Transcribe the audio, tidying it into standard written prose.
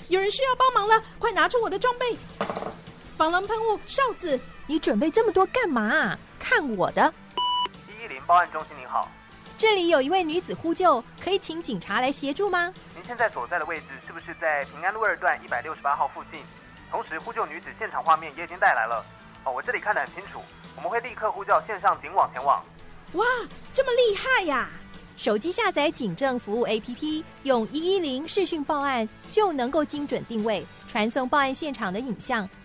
有人需要帮忙了，快拿出我的装备！防狼喷雾、哨子。 你准备这么多干嘛啊？看我的 110报案中心您好， 这里有一位女子呼救，可以请警察来协助吗？ 您现在所在的位置是不是在平安路2段168号附近？同时呼救女子现场画面也已经带来了。我这里看得很清楚，我们会立刻呼叫线上警网前往。 哇，这么厉害呀！ 手机下载警政服务 APP， 用110视讯报案就能够精准定位，传送报案现场的影像，